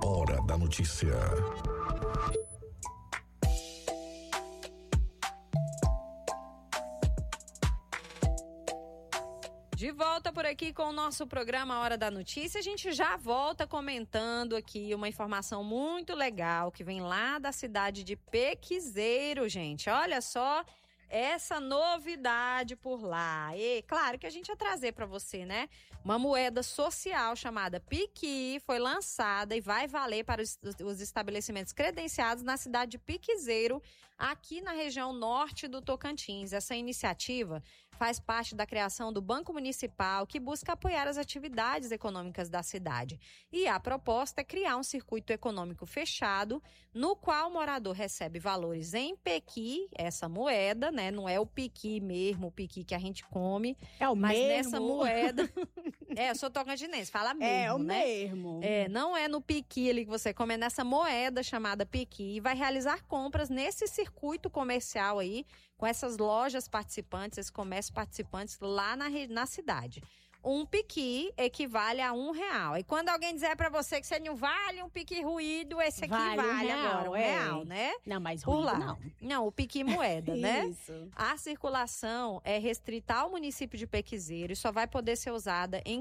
Hora da notícia. De volta por aqui com o nosso programa Hora da Notícia. A gente já volta comentando aqui uma informação muito legal que vem lá da cidade de Pequizeiro, gente. Olha só essa novidade por lá. E claro que a gente ia trazer para você, né? Uma moeda social chamada Piqui foi lançada e vai valer para os estabelecimentos credenciados na cidade de Pequizeiro, aqui na região norte do Tocantins. Essa iniciativa faz parte da criação do Banco Municipal, que busca apoiar as atividades econômicas da cidade. E a proposta é criar um circuito econômico fechado, no qual o morador recebe valores em pequi, essa moeda, né? Não é o piqui mesmo, o piqui que a gente come. É o mas mesmo. Nessa moeda... eu sou tocantinense, fala mesmo, É o né? mesmo. Não é no piqui ali que você come, é nessa moeda chamada piqui. E vai realizar compras nesse circuito comercial aí, com essas lojas participantes, esses comércios participantes lá na cidade. Um piqui equivale a R$1. E quando alguém dizer pra você que você não vale um piqui ruído, esse aqui vale agora R$1, né? Não, mas ruído não. Não, o piqui moeda, né? Isso. A circulação é restrita ao município de Pequizeiro e só vai poder ser usada em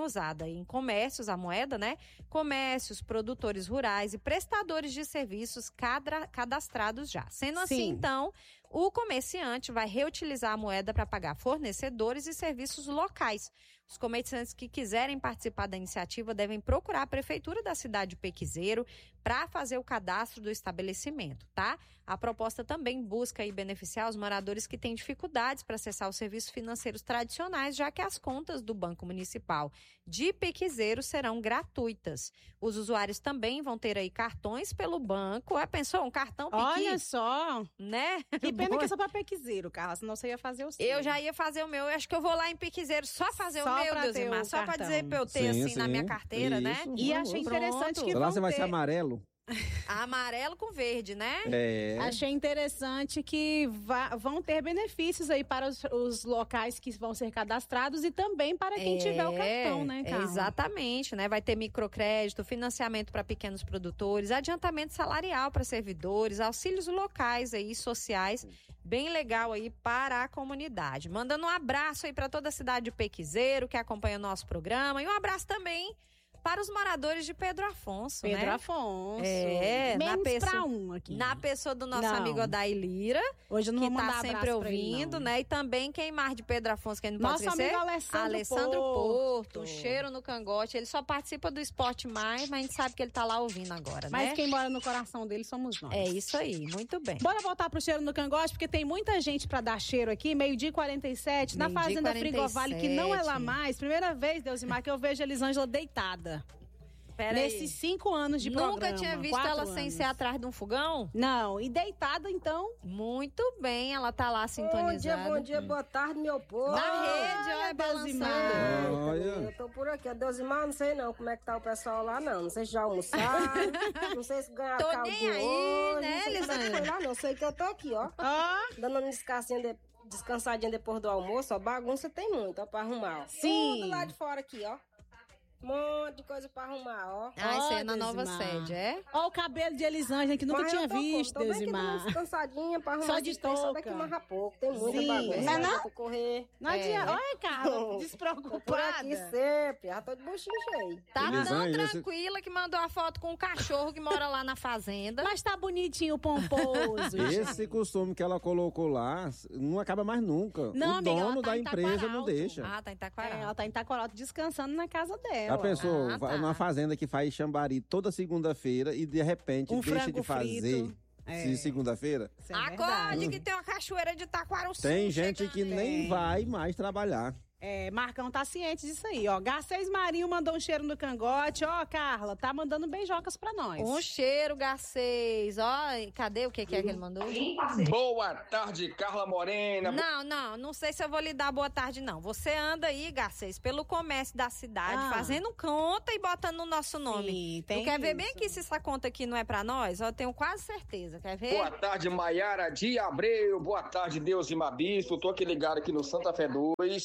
comércios, a moeda, né? Comércios, produtores rurais e prestadores de serviços cadastrados já. Sendo assim, então, o comerciante vai reutilizar a moeda para pagar fornecedores e serviços locais. Os comerciantes que quiserem participar da iniciativa devem procurar a prefeitura da cidade de Pequizeiro para fazer o cadastro do estabelecimento, tá? A proposta também busca aí beneficiar os moradores que têm dificuldades para acessar os serviços financeiros tradicionais, já que as contas do Banco Municipal de Pequizeiro serão gratuitas. Os usuários também vão ter aí cartões pelo banco. Pensou? Um cartão Piqui? Olha só! Né? Que pena que é só pra Pequizeiro, Carla, senão você ia fazer o seu. Eu já ia fazer o meu. Eu acho que eu vou lá em Pequizeiro só fazer o meu, Deusimar. Só pra dizer pra eu ter, assim, na minha carteira, isso, né? E achei interessante que lá vão você vai ter... ser amarelo. Amarelo com verde, né? Achei interessante que vão ter benefícios aí para os locais que vão ser cadastrados e também para quem tiver o cartão, né, Carla? Exatamente, né? Vai ter microcrédito, financiamento para pequenos produtores, adiantamento salarial para servidores, auxílios locais aí, sociais, bem legal aí para a comunidade. Mandando um abraço aí para toda a cidade de Pequizeiro que acompanha o nosso programa e um abraço também para os moradores de Pedro Afonso, né? Pedro Afonso. Menos pra um aqui. Na pessoa do nosso amigo Odair Lira. Hoje eu não vou que mandar tá sempre ouvindo, ele, né? E também quem mais de Pedro Afonso, quem não pode nosso esquecer? amigo Alessandro Porto. Um cheiro no cangote. Ele só participa do Esporte Mais, mas a gente sabe que ele tá lá ouvindo agora, né? Mas quem mora no coração dele somos nós. É isso aí, muito bem. Bora voltar pro cheiro no cangote, porque tem muita gente pra dar cheiro aqui. 12h47, na Fazenda Frigovale, que não é lá mais. Primeira vez, Deusimar, que eu vejo a Elisângela deitada. Nesses 5 anos de programa. Nunca tinha visto ela sem ser atrás de um fogão? Não, e deitada então. Muito bem, ela tá lá sintonizada. Bom dia, boa tarde, meu povo. Na rede, olha, balançando. Olha. Eu tô por aqui, a Deusimar, não sei não como é que tá o pessoal lá não. Não sei se já almoçaram, não sei se ganharam caldo nem aí, hoje, né, não sei como é que foi lá não. Sei que eu tô aqui, ó. Dando uma descansadinha depois do almoço, ó. Bagunça tem muito, ó, pra arrumar, ó. Sim. Tudo lá de fora aqui, ó. Um monte de coisa pra arrumar, ó. Isso é na nova sede, é? Ó o cabelo de Elisângela, que nunca tinha visto, Deusimar. Tô descansadinha pra arrumar. Só de touca. Só daqui mais a pouco. Tem muita bagunça. Não pra correr. Não adianta. Olha, Carla, despreocupada. Por aqui sempre. Já tô de buchinho cheio. Tá tão Elisângela, tranquila que mandou a foto com o cachorro que mora lá na fazenda. Mas tá bonitinho, pomposo. Esse costume que ela colocou lá não acaba mais nunca. Não, o amiga, ela dono tá da em empresa não Taquaralto. deixa. Tá em Taquaralto. Ela tá em Taquaralto descansando na casa dela. Já pensou, tá. numa fazenda que faz chambari toda segunda-feira e de repente deixa frango de fazer frito. de segunda-feira? Isso é Acorde verdade. que tem uma cachoeira de Taquaruçu. Tem gente chegando. que nem vai mais trabalhar. Marcão tá ciente disso aí, ó. Garcês Marinho mandou um cheiro no cangote. Ó, Carla, tá mandando beijocas pra nós. Um cheiro, Garcês. Ó, cadê o que é que ele mandou? Boa tarde, Carla Morena. Não sei se eu vou lhe dar boa tarde, não. Você anda aí, Garcês, pelo comércio da cidade, fazendo conta e botando no nosso nome. Tem tu quer ver isso. bem aqui se essa conta aqui não é pra nós? Eu tenho quase certeza. Quer ver? Boa tarde, Maiara de Abreu. Boa tarde, Deus e Mabispo. Tô aqui ligado aqui no Santa Fé 2.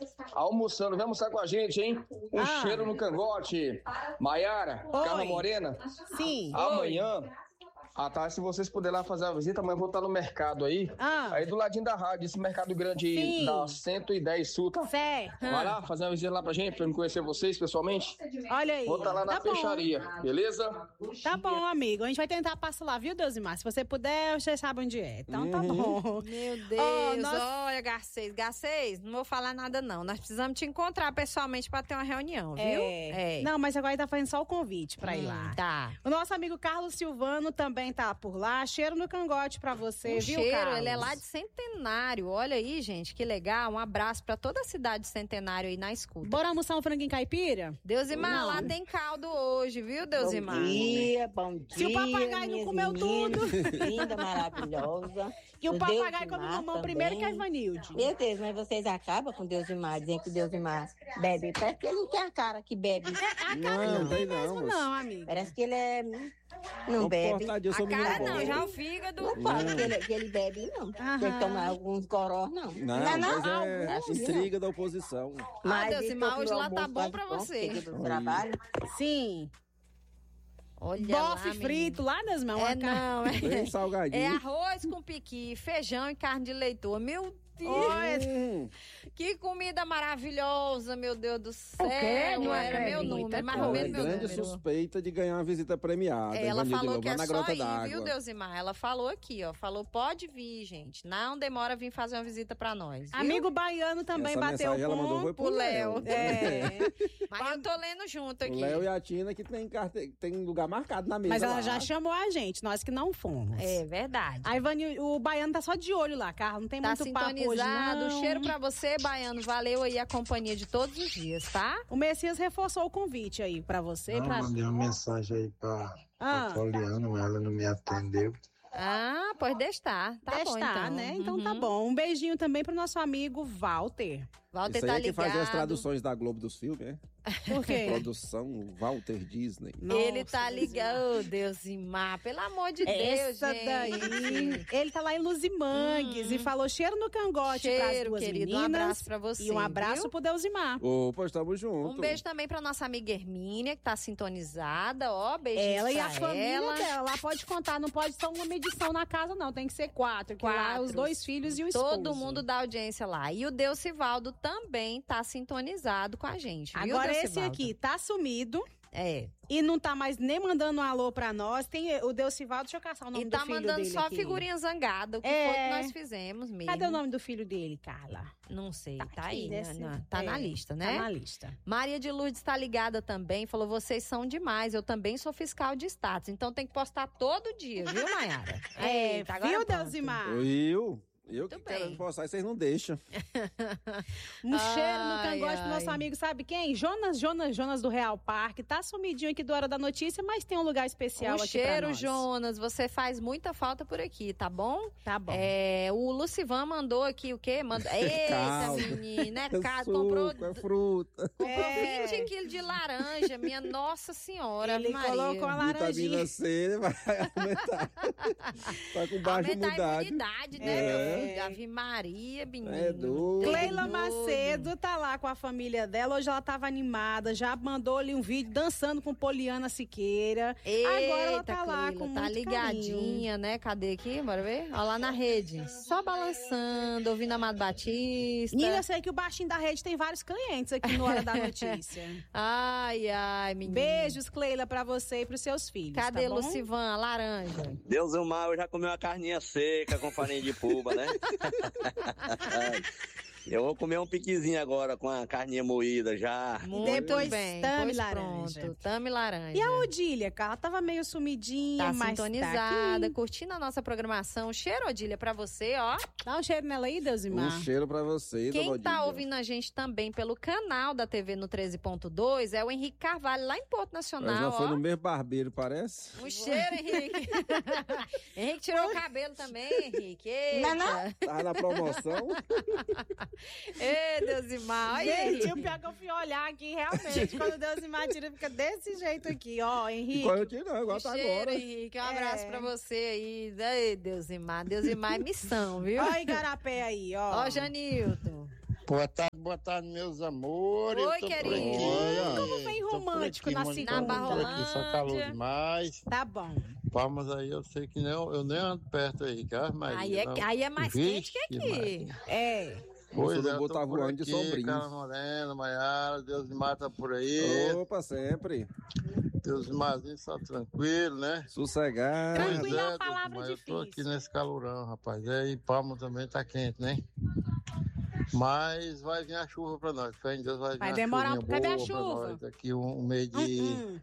almoçando. Vem almoçar com a gente, hein? Cheiro no cangote. Maiara, Carla Morena. Sim. Amanhã... se vocês puderem lá fazer a visita, amanhã eu vou estar no mercado aí. Aí do ladinho da rádio, esse mercado grande aí, da 110 Sul, tá? Certo. Vai lá fazer uma visita lá pra gente, pra me conhecer vocês pessoalmente. Olha aí. Vou estar lá na fecharia, beleza? Tá bom, amigo. A gente vai tentar passar lá, viu, Deusimar? Se você puder, você sabe onde é. Então tá bom. Meu Deus, olha, Garcês, não vou falar nada não. Nós precisamos te encontrar pessoalmente pra ter uma reunião, viu? Não, mas agora tá fazendo só o convite pra ir lá. Tá. O nosso amigo Carlos Silvano também tá por lá. Cheiro no cangote pra você, viu, Carlos? Ele é lá de Centenário. Olha aí, gente, que legal. Um abraço pra toda a cidade de Centenário aí na escuta. Bora almoçar um franguinho caipira? Deusimar, lá tem caldo hoje, viu, Deusimar? Bom dia. Se o papagaio não comeu tudo. Linda, maravilhosa. Que o papagaio come mamão primeiro que a Ivanilde. Meu Deus, mas vocês acabam com Deusimar, dizendo que Deusimar bebe. Parece que ele não tem a cara que bebe. A cara não tem mesmo, não, amigo. Parece que ele é... Não bebe. A cara não, já o fígado. Não pode que ele bebe, não. Ele toma alguns gorós, não. Não, mas é intriga da oposição. Mas Deusimar, hoje lá tá bom pra você. Do trabalho. Sim. Olha bofe lá, frito lá, Desmão? Bem salgadinho. É arroz com piqui, feijão e carne de leitoa. Meu Deus! Que comida maravilhosa, meu Deus do céu. Não era meu número, mais ou menos meu número. Grande suspeita de ganhar uma visita premiada. Ela falou que é só ir, viu, Deusimar? Ela falou aqui, ó. Falou, pode vir, gente. Não demora vir fazer uma visita pra nós. Viu? Amigo baiano também essa bateu o ponto pro Léo. Mas eu tô lendo junto aqui. O Léo e a Tina que tem lugar marcado na mesa. Mas ela já chamou a gente, nós que não fomos. É verdade. A Ivani, o baiano tá só de olho lá, Carla. Não tem muito papo hoje, não. Cheiro pra você, baiano. Valeu aí a companhia de todos os dias, tá? O Messias reforçou o convite aí pra você. Eu mandei uma mensagem aí pra Poliana, mas ela não me atendeu. Pode deixar. Tá bom, então. Né? Então tá bom. Um beijinho também pro nosso amigo Walter. Walter Esse tá aí ligado. que fazia as traduções da Globo dos filmes, né? Por quê? Produção Walter Disney. Ele tá ligado, Deusimar, pelo amor de Deus, gente. Daí. Ele tá lá em Luzimangues e falou cheiro no cangote pras duas querido, meninas. Um abraço pra você. E um abraço pro Deusimar. Opa, estamos juntos. Um beijo também pra nossa amiga Hermínia, que tá sintonizada, ó, beijinho ela e a família dela, lá pode contar, não pode só uma medição na casa não, tem que ser 4, que lá os 2 filhos e o esposo. Todo mundo da audiência lá. E o Deusivaldo também tá sintonizado com a gente, viu, Agora esse aqui tá sumido. E não tá mais nem mandando um alô pra nós. Tem o Deusivaldo, deixa eu caçar o nome do filho dele. E tá mandando só figurinha zangada, o que foi que nós fizemos mesmo. Cadê o nome do filho dele, Carla? Não sei, tá aqui, aí, tá na lista, né? Tá na lista. Maria de Lourdes tá ligada também, falou, vocês são demais, eu também sou fiscal de status, então tem que postar todo dia, viu, Maiara? Viu, Deusimar? Eu que quero postar, vocês não deixam. Um cheiro no cangote pro nosso amigo, sabe quem? Jonas do Real Parque. Tá sumidinho aqui do Hora da Notícia, mas tem um lugar especial aqui pra nós. Um cheiro, Jonas. Você faz muita falta por aqui, tá bom? Tá bom. O Lucivan mandou aqui o quê? Eita, menina, comprou fruta. Comprou 20 quilos de laranja, minha Nossa Senhora, Ele Maria. colocou a laranjinha. Vitamina C vai aumentar. Tá com baixa aumentar a imunidade, né, meu filho? Ave Maria, menina. É doido. Cleila Macedo tá lá com a família dela. Hoje ela tava animada, já mandou ali um vídeo dançando com Poliana Siqueira. Eita, agora ela tá Cleila, lá com tá ligadinha, carinho. né? Cadê aqui? Bora ver? Olha lá na rede. Só balançando, ouvindo Amado Batista. Nina, eu sei que o baixinho da rede tem vários clientes aqui no Hora da Notícia. Ai, menina. Beijos, Cleila, pra você e pros seus filhos. Cadê tá Lucivan, a laranja? Deusimar, eu já comi uma carninha seca com farinha de puba, né? Eu vou comer um piquezinho agora com a carninha moída já. Muito depois bem, tame pois laranja. Pronto, tame laranja. E a Odília, cara? Ela tava meio sumidinha, mas sintonizada, tá curtindo a nossa programação. Cheiro, Odília, pra você, ó. Dá um cheiro nela aí, Deusimar. Um cheiro pra você, Quem dona tá Odília. ouvindo a gente também pelo canal da TV no 13.2 é o Henrique Carvalho, lá em Porto Nacional, Mas já foi ó. no mesmo barbeiro, parece? Um cheiro, Henrique. Henrique tirou o cabelo também, Henrique. Eita. Tava na promoção. Ei, Deusimar, olha aí. Gente, o pior que eu fui olhar aqui, realmente, quando o Deusimar tira, fica desse jeito aqui, ó, Henrique. Qual eu tiro, não, igual tá Cheiro, agora. Henrique, um abraço pra você aí. Ei, Deusimar. Deusimar é missão, viu? Ó, Igarapé aí, ó. Ó, Janilton. Boa tarde, boa tarde, meus amores. Oi, querido. Como vem romântico na segunda? Aqui, só calor demais. Tá bom. Palmas aí, eu sei que eu nem ando perto aí, cara, mas... Aí é mais quente que aqui. Pois é, eu tô voando aqui, de sombrinho. Carla Morena, Maiara, Deus me mata por aí. Opa, sempre. Deus Marzinho só tranquilo, né? Sossegado. Tranquilo é uma palavra mas difícil. Eu tô aqui nesse calorão, rapaz. E Palma também tá quente, né? Mas vai vir a chuva pra nós. Fé em Deus vai vir vai demorar um pouco. Cadê a chuva? Daqui um mês de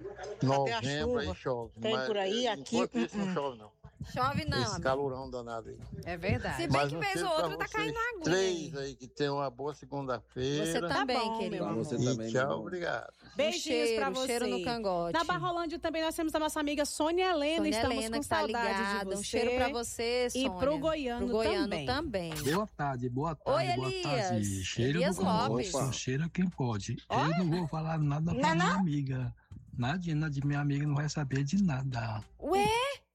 novembro aí chove. Tem por aí, aqui. Isso não chove, não. Chove não, esse calorão danado aí. É verdade. Se bem que vez ou outra tá caindo água. Três aí que tem uma boa segunda-feira. Você também, querido. Você também. Tchau, obrigado. Beijinhos pra você. Cheiro no cangote. Na Barrolândia também nós temos a nossa amiga Sônia Helena. Estamos com saudade de você. Um cheiro pra você, Sônia. E pro Goiano também. Boa tarde. Oi, Elias. Boa tarde. Cheiro Elias no cangote. Lopes. Cheiro quem pode. Eu não vou falar nada pra minha amiga. Nadinha de minha amiga não vai saber de nada. Ué?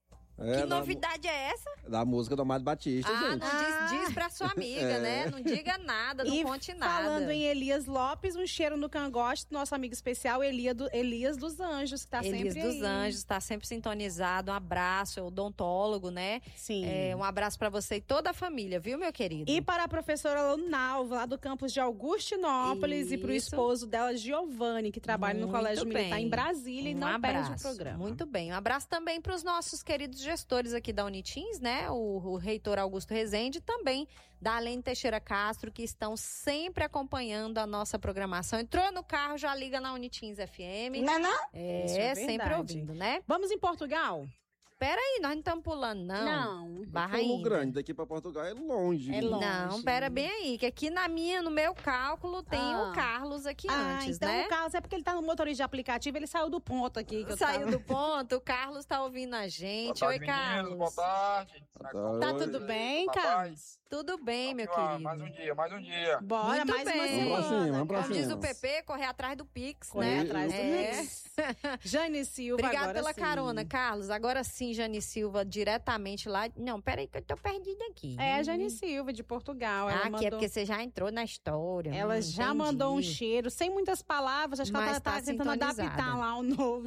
Que novidade é essa? Da música do Amado Batista, gente. Não diz pra sua amiga, né? Não diga nada, não conte nada. Falando em Elias Lopes, um cheiro no cangote, nosso amigo especial Elias dos Anjos, que tá sempre aí. Elias dos Anjos, tá sempre sintonizado. Um abraço, é odontólogo, né? Sim. Um abraço pra você e toda a família, viu, meu querido? E para a professora Lunalva, lá do campus de Augustinópolis, e pro esposo dela, Giovanni, que trabalha no Colégio Militar em Brasília e não perde o programa. Muito bem. Um abraço também pros nossos queridos gestores aqui da Unitins, né? O reitor Augusto Rezende e também da Alene Teixeira Castro, que estão sempre acompanhando a nossa programação. Entrou no carro, já liga na Unitins FM. Não? É sempre ouvindo, né? Vamos em Portugal? Peraí, nós não estamos pulando, não. Não. Pulo Grande, daqui pra Portugal é longe. É longe. Não, pera bem aí, que aqui no meu cálculo tem o Carlos aqui antes, então né? O Carlos é porque ele tá no motorista de aplicativo, ele saiu do ponto aqui. Saiu do ponto, o Carlos tá ouvindo a gente. Oi, Carlos. Boa tarde. Tá tudo bem, Carlos? Tudo bem, meu querido. Mais um dia. Bora, muito mais bem. uma semana. Vamos pra Como diz cima. o PP, correr atrás do Pix, Correr né? atrás do Pix. Jane Silva, Obrigada agora pela sim. carona, Carlos. Agora sim, Jane Silva, diretamente lá. Não, peraí que eu tô perdida aqui. É a Jane Silva, de Portugal. Ela aqui mandou... é porque você já entrou na história. Ela já mandou um cheiro, sem muitas palavras. Acho que ela tá tentando adaptar lá o novo.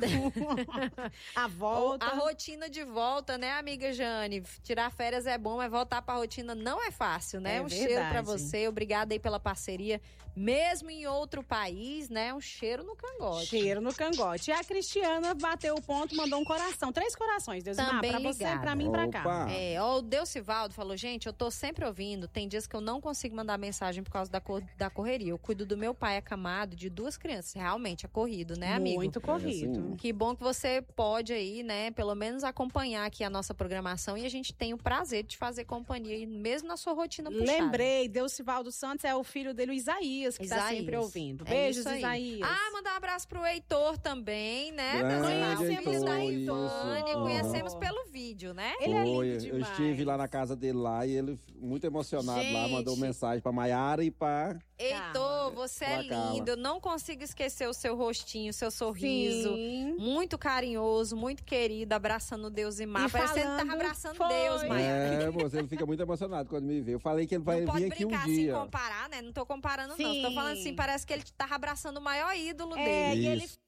A volta. A rotina de volta, né, amiga Jane? Tirar férias é bom, mas voltar pra rotina não é fácil, né? Um cheiro pra você. Obrigada aí pela parceria. Mesmo em outro país, né? Um cheiro no cangote. Cheiro no cangote. E a Cristiana bateu o ponto, mandou um coração. 3 corações, Deus também pra você, pra mim e pra cá. O Delcivaldo falou, gente, eu tô sempre ouvindo. Tem dias que eu não consigo mandar mensagem por causa da correria. Eu cuido do meu pai acamado, de 2 crianças. Realmente é corrido, né, amigo? Muito corrido. Que bom que você pode aí, né, pelo menos acompanhar aqui a nossa programação. E a gente tem o prazer de te fazer companhia, mesmo na sua rotina puxada. Lembrei, Delcivaldo Santos é o filho dele, o Isaías, que tá sempre ouvindo. Beijos, Isaías. Mandar um abraço pro Heitor também, né? Conhecemos da Ivânia, conhecemos pelo vídeo, né? Ele é lindo demais. Eu estive lá na casa dele lá e ele, muito emocionado lá, mandou mensagem pra Maiara e pra... Heitor, você é lindo. Eu não consigo esquecer o seu rostinho, o seu sorriso. Sim. Muito carinhoso, muito querido, abraçando Deus e Mar. Parece que ele tava abraçando Deus, Maiara. Ele fica muito emocionado quando me vê. Eu falei que ele vai vir aqui um dia. Não pode brincar sem comparar, né? Não tô comparando, não. Tô falando assim, parece que ele tava abraçando o maior ídolo dele. E ele